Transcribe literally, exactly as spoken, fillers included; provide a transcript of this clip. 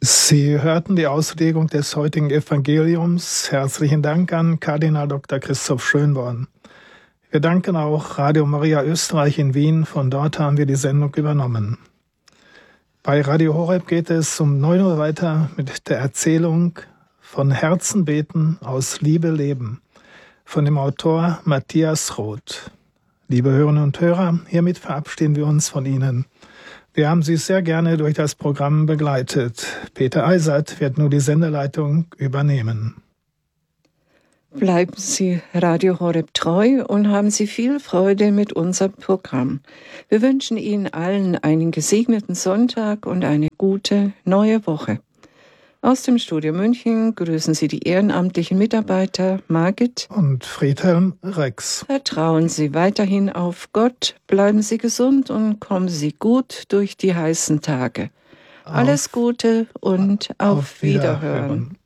Sie hörten die Auslegung des heutigen Evangeliums. Herzlichen Dank an Kardinal Doktor Christoph Schönborn. Wir danken auch Radio Maria Österreich in Wien. Von dort haben wir die Sendung übernommen. Bei Radio Horeb geht es um neun Uhr weiter mit der Erzählung von Herzen beten, aus Liebe leben, von dem Autor Matthias Roth. Liebe Hörerinnen und Hörer, hiermit verabschieden wir uns von Ihnen. Wir haben Sie sehr gerne durch das Programm begleitet. Peter Eisert wird nun die Sendeleitung übernehmen. Bleiben Sie Radio Horeb treu und haben Sie viel Freude mit unserem Programm. Wir wünschen Ihnen allen einen gesegneten Sonntag und eine gute neue Woche. Aus dem Studio München grüßen Sie die ehrenamtlichen Mitarbeiter Margit und Friedhelm Rex. Vertrauen Sie weiterhin auf Gott, bleiben Sie gesund und kommen Sie gut durch die heißen Tage. Auf, Alles Gute und auf, auf Wiederhören. Wiederhören.